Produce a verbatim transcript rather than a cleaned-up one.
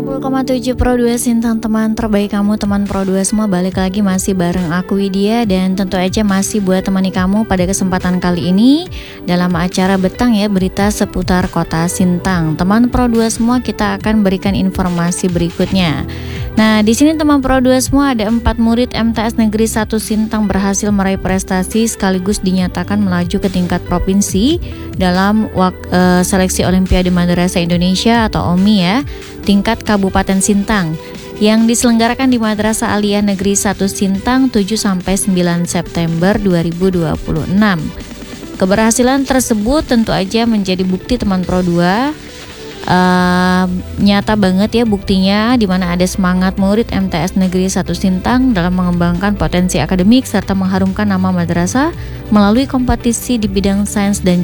puluh koma tujuh Pro dua Sintang, teman terbaik kamu, teman Pro dua semua, balik lagi masih bareng aku Widya. Dan tentu aja masih buat temani kamu pada kesempatan kali ini dalam acara Betang ya, berita seputar kota Sintang. Teman Pro dua semua, kita akan berikan informasi berikutnya. Nah, di sini teman Pro dua semua, ada empat murid M T S Negeri satu Sintang berhasil meraih prestasi sekaligus dinyatakan melaju ke tingkat provinsi dalam wak, uh, seleksi Olimpiade Madrasah Indonesia atau O M I ya, tingkat Kabupaten Sintang yang diselenggarakan di Madrasah Aliyah Negeri satu Sintang tujuh sampai sembilan September dua ribu dua puluh enam. Keberhasilan tersebut tentu aja menjadi bukti teman Pro dua. Uh, nyata banget ya buktinya, di mana ada semangat murid M T S Negeri satu Sintang dalam mengembangkan potensi akademik serta mengharumkan nama madrasah melalui kompetisi di bidang sains dan